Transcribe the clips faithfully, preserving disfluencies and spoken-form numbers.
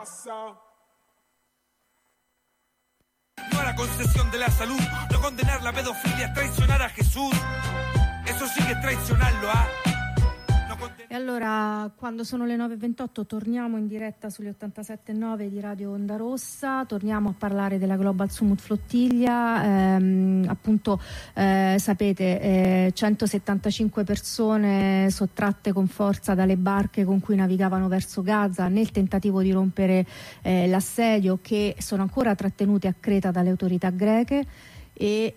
No a la concesión de la salud, no condenar la pedofilia, traicionar a Jesús. Eso sí que es traicionarlo, ¿ah? No condenar... E allora, quando sono le nove e ventotto, torniamo in diretta sugli ottantasette e nove di Radio Onda Rossa, torniamo a parlare della Global Summit Flottiglia. Ehm, appunto, eh, sapete, eh, centosettantacinque persone sottratte con forza dalle barche con cui navigavano verso Gaza nel tentativo di rompere eh, l'assedio, che sono ancora trattenute a Creta dalle autorità greche. E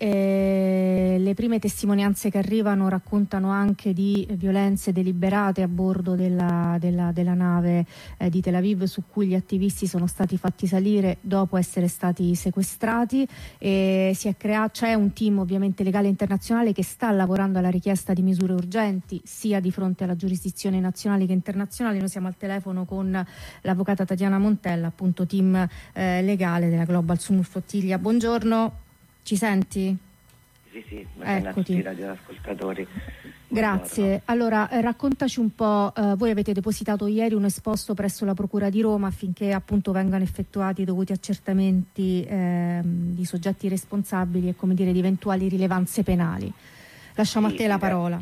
eh, le prime testimonianze che arrivano raccontano anche di violenze deliberate a bordo della, della, della nave eh, di Tel Aviv, su cui gli attivisti sono stati fatti salire dopo essere stati sequestrati. E si è creato, c'è un team ovviamente legale internazionale che sta lavorando alla richiesta di misure urgenti sia di fronte alla giurisdizione nazionale che internazionale. Noi siamo al telefono con l'avvocata Tatiana Montella, appunto team eh, legale della Global Summit Flottiglia. Buongiorno. Ci senti? Sì, sì, buongiorno a tutti i radioascoltatori. Grazie. Allora, eh, raccontaci un po', eh, voi avete depositato ieri un esposto presso la Procura di Roma affinché appunto vengano effettuati i dovuti accertamenti eh, di soggetti responsabili e, come dire, di eventuali rilevanze penali. Lasciamo sì, a te la parola.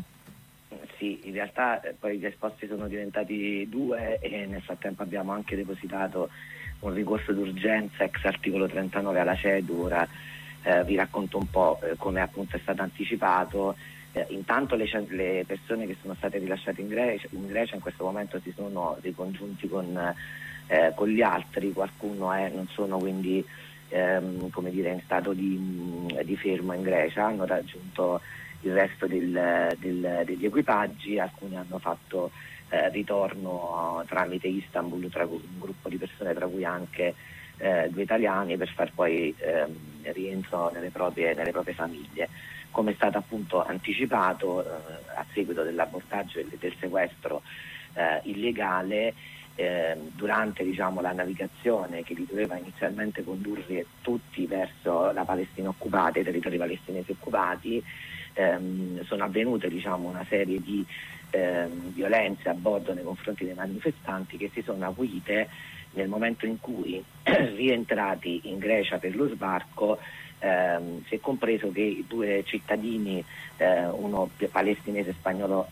Sì, in realtà eh, poi gli esposti sono diventati due e nel frattempo abbiamo anche depositato un ricorso d'urgenza ex articolo trentanove alla cedura. Eh, vi racconto un po' eh, come appunto è stato anticipato. Eh, intanto le, le persone che sono state rilasciate in Grecia, in Grecia in questo momento si sono ricongiunti con, eh, con gli altri, qualcuno è, non sono quindi ehm, come dire, in stato di, di fermo in Grecia, hanno raggiunto il resto del, del, degli equipaggi, alcuni hanno fatto eh, ritorno tramite Istanbul, tra un gruppo di persone tra cui anche Eh, due italiani, per far poi ehm, rientro nelle proprie, nelle proprie famiglie. Come è stato appunto anticipato eh, a seguito dell'abordaggio e del sequestro eh, illegale, eh, durante diciamo, la navigazione che li doveva inizialmente condurre tutti verso la Palestina occupata, i territori palestinesi occupati, ehm, sono avvenute diciamo, una serie di ehm, violenze a bordo nei confronti dei manifestanti che si sono acuite nel momento in cui, rientrati in Grecia per lo sbarco, ehm, si è compreso che i due cittadini, eh, uno palestinese e spagnolo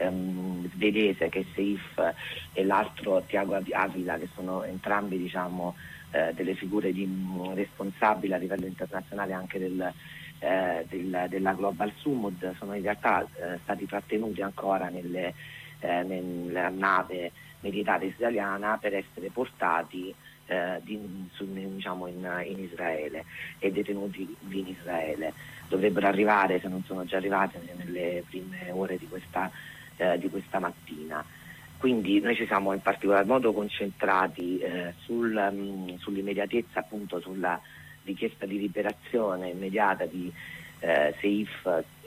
ehm, svedese che è Seif e l'altro Tiago Avila, che sono entrambi diciamo, eh, delle figure di, mh, responsabili a livello internazionale anche del, eh, del, della Global Summit, sono in realtà eh, stati trattenuti ancora nelle, eh, nella nave militare israeliana per essere portati eh, di, su, diciamo in, in Israele e detenuti in Israele. Dovrebbero arrivare, se non sono già arrivati, nelle prime ore di questa, eh, di questa mattina. Quindi noi ci siamo in particolar modo concentrati eh, sul, mh, sull'immediatezza, appunto sulla richiesta di liberazione immediata di Eh, Seif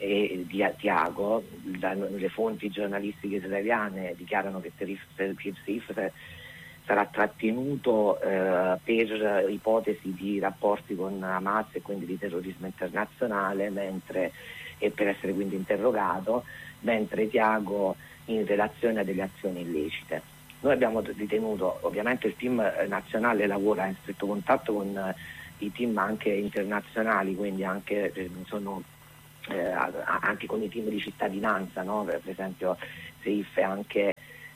e di Tiago. Le fonti giornalistiche israeliane dichiarano che Seif sarà trattenuto eh, per ipotesi di rapporti con Hamas e quindi di terrorismo internazionale, mentre, e per essere quindi interrogato, mentre Tiago in relazione a delle azioni illecite. Noi abbiamo ritenuto, ovviamente il team nazionale lavora in stretto contatto con i team anche internazionali, quindi anche eh, sono eh, anche con i team di cittadinanza, no? Per esempio Seif è anche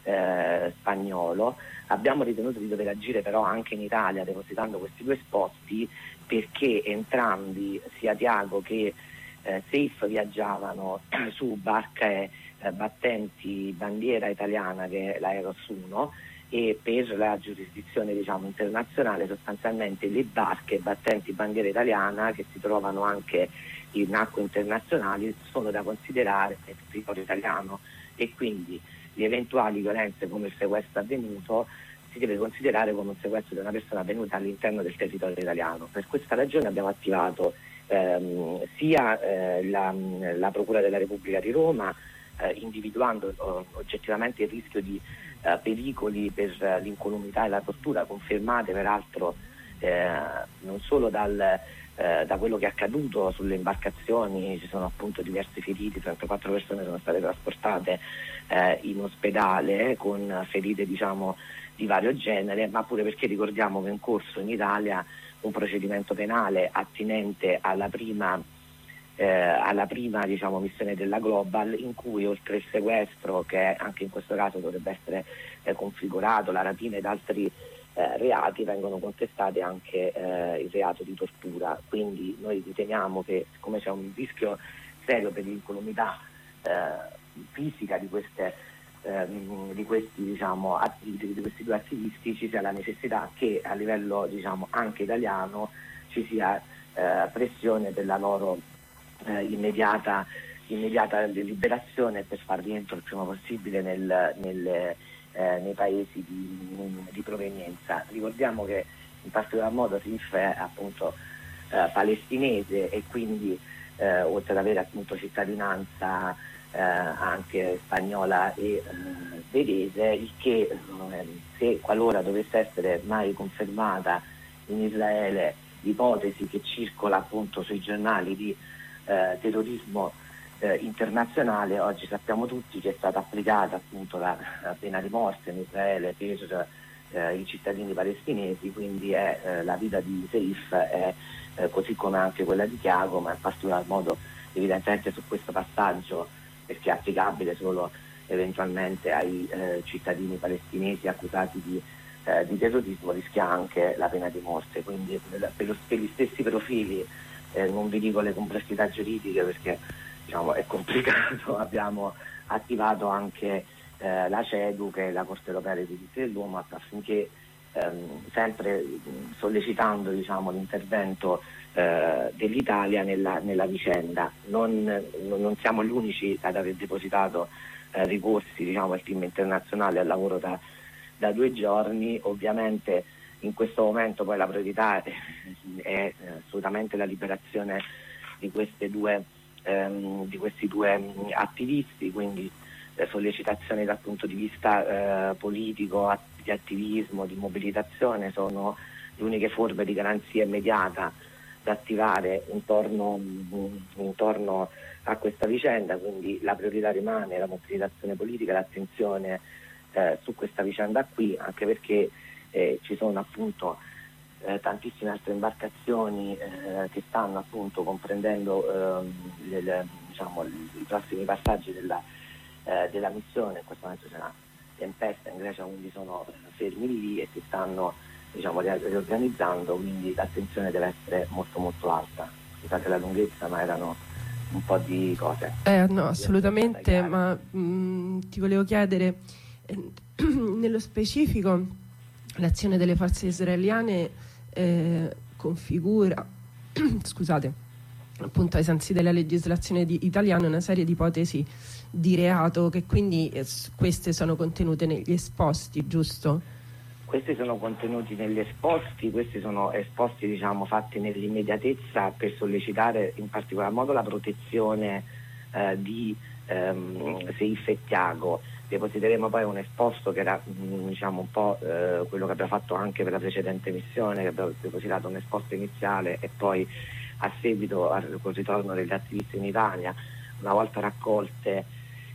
eh, spagnolo. Abbiamo ritenuto di dover agire però anche in Italia depositando questi due esposti, perché entrambi, sia Tiago che eh, Seif, viaggiavano su barche eh, battenti bandiera italiana, che è la Eros uno, e per la giurisdizione diciamo internazionale sostanzialmente le barche battenti bandiera italiana che si trovano anche in acque internazionali sono da considerare territorio italiano, e quindi le eventuali violenze come il sequestro avvenuto si deve considerare come un sequestro di una persona avvenuta all'interno del territorio italiano. Per questa ragione abbiamo attivato ehm, sia eh, la, la Procura della Repubblica di Roma, eh, individuando oh, oggettivamente il rischio di Uh, pericoli per uh, l'incolumità e la tortura, confermate peraltro eh, non solo dal, eh, da quello che è accaduto sulle imbarcazioni. Ci sono appunto diversi feriti, trentaquattro persone sono state trasportate eh, in ospedale con ferite diciamo di vario genere, ma pure perché ricordiamo che è in corso in Italia un procedimento penale attinente alla prima, eh, alla prima diciamo, missione della Global, in cui oltre il sequestro, che anche in questo caso dovrebbe essere eh, configurato, la rapina ed altri eh, reati, vengono contestati anche eh, il reato di tortura. Quindi noi riteniamo che, siccome c'è un rischio serio per l'incolumità eh, fisica di queste di questi, diciamo, atti, di questi due attivisti, ci sia la necessità che a livello, diciamo, anche italiano ci sia eh, pressione per la loro eh, immediata, immediata liberazione, per far rientro il prima possibile nel, nel, eh, nei paesi di, di provenienza. Ricordiamo che in particolar modo Seif è appunto eh, palestinese e quindi eh, oltre ad avere appunto cittadinanza Eh, anche spagnola e eh, svedese, il che eh, se qualora dovesse essere mai confermata in Israele l'ipotesi che circola appunto sui giornali di eh, terrorismo eh, internazionale, oggi sappiamo tutti che è stata applicata appunto la, la pena di morte in Israele per eh, i cittadini palestinesi, quindi è, eh, la vita di Seif è eh, così come anche quella di Thiago, ma in particolar modo evidentemente su questo passaggio, perché è applicabile solo eventualmente ai eh, cittadini palestinesi accusati di, eh, di terrorismo, rischia anche la pena di morte. Quindi per, lo, per gli stessi profili, eh, non vi dico le complessità giuridiche perché diciamo, è complicato, abbiamo attivato anche eh, la CEDU, che è la Corte Europea dei Diritti dell'Uomo, affinché ehm, sempre sollecitando diciamo, l'intervento Eh, dell'Italia nella, nella vicenda. Non, non siamo gli unici ad aver depositato eh, ricorsi, diciamo, al team internazionale al lavoro da, da due giorni. Ovviamente in questo momento poi la priorità è, è assolutamente la liberazione di queste due ehm, di questi due mh, attivisti, quindi eh, sollecitazioni dal punto di vista eh, politico, att- di attivismo, di mobilitazione sono le uniche forme di garanzia immediata da attivare intorno, intorno a questa vicenda, quindi la priorità rimane la mobilitazione politica, l'attenzione eh, su questa vicenda qui, anche perché eh, ci sono appunto eh, tantissime altre imbarcazioni eh, che stanno appunto comprendendo eh, le, le, diciamo, i prossimi passaggi della, eh, della missione. In questo momento c'è una tempesta in Grecia, quindi sono fermi lì e si stanno diciamo riorganizzando, quindi l'attenzione deve essere molto molto alta. Scusate la lunghezza, ma erano un po' di cose. Eh no, assolutamente, ma mh, ti volevo chiedere eh, nello specifico l'azione delle forze israeliane eh, configura scusate appunto ai sensi della legislazione di, italiana una serie di ipotesi di reato che quindi eh, queste sono contenute negli esposti, giusto? Questi sono contenuti negli esposti, questi sono esposti diciamo fatti nell'immediatezza per sollecitare in particolar modo la protezione eh, di ehm, Seif e Thiago. Depositeremo poi un esposto che era mh, diciamo un po' eh, quello che abbiamo fatto anche per la precedente missione, che abbiamo depositato un esposto iniziale e poi a seguito al ritorno degli attivisti in Italia, una volta raccolte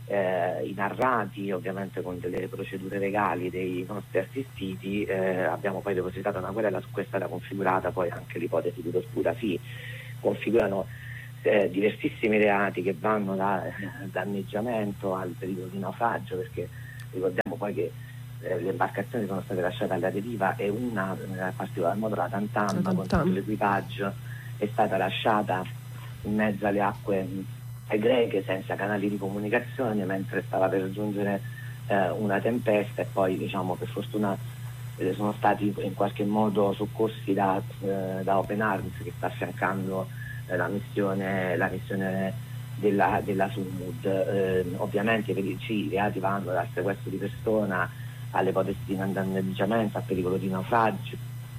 Eh, i narrati, ovviamente con delle procedure legali dei nostri assistiti, eh, abbiamo poi depositato una querela. Su questa era configurata poi anche l'ipotesi di tortura. Si configurano eh, diversissimi reati che vanno da eh, danneggiamento al pericolo di naufragio, perché ricordiamo poi che eh, le imbarcazioni sono state lasciate alla deriva e una, in particolar modo la Tantam, la con tutto l'equipaggio, è stata lasciata in mezzo alle acque greche senza canali di comunicazione mentre stava per raggiungere eh, una tempesta, e poi diciamo per fortuna eh, sono stati in qualche modo soccorsi da, eh, da Open Arms, che sta affiancando eh, la missione la missione della, della Sumud. Eh, ovviamente per i sì, reati vanno dal sequestro di persona alle ipotesi di danneggiamento, al pericolo di naufragio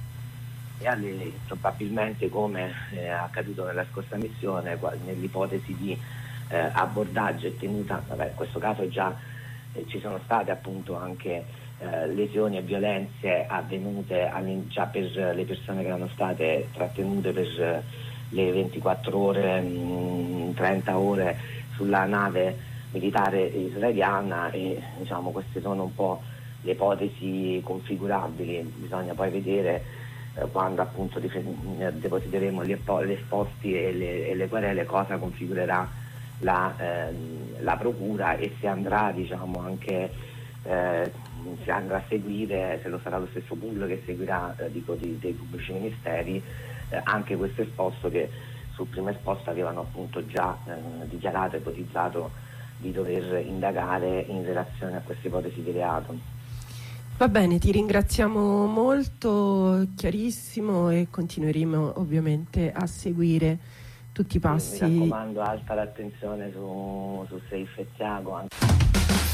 e alle, probabilmente come è accaduto nella scorsa missione, nell'ipotesi di eh, abbordaggio e tenuta. Vabbè, in questo caso già eh, ci sono state appunto anche eh, lesioni e violenze avvenute già per le persone che erano state trattenute per le ventiquattro ore, mh, trenta ore sulla nave militare israeliana, e diciamo queste sono un po' le ipotesi configurabili, bisogna poi vedere eh, quando appunto depositeremo gli esposti e le, e le querele cosa configurerà la, eh, la procura e se andrà diciamo anche eh, se andrà a seguire, se lo sarà lo stesso pool che seguirà eh, dico, di, dei pubblici ministeri eh, anche questo esposto che sul primo esposto avevano appunto già eh, dichiarato e ipotizzato di dover indagare in relazione a queste ipotesi di reato. Va bene, ti ringraziamo molto, chiarissimo, e continueremo ovviamente a seguire tutti i passi. Mi raccomando, alta l'attenzione su, su Seif e Tiago.